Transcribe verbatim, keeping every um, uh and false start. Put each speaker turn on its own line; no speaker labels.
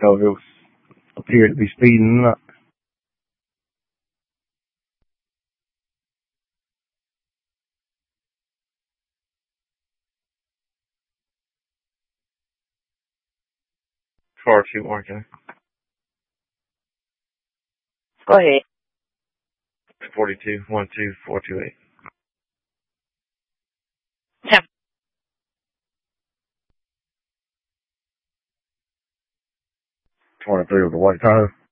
So it was appeared to be speeding up. Car two working.
Go ahead.
Forty-two one two four two eight.
Have
Twenty-three with the white tire.